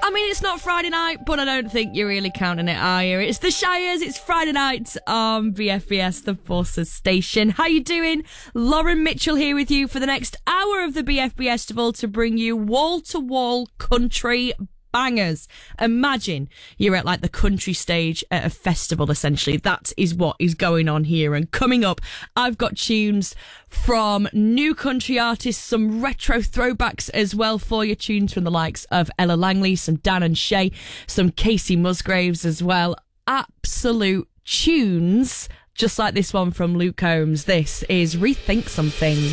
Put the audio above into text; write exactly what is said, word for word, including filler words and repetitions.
I mean, it's not Friday night, but I don't think you're really counting it, are you? It's the Shires, it's Friday night on B F B S, the Forces station. How you doing? Lauren Mitchell here with you for the next hour of the B F B Festival to bring you wall-to-wall country bangers. Imagine you're at like the country stage at a festival, essentially. That is what is going on here. And coming up, I've got tunes from new country artists, some retro throwbacks as well for you. Tunes from the likes of Ella Langley, some Dan and Shay, some Casey Musgraves as well. Absolute tunes, just like this one from Luke Combs. This is Rethink Something.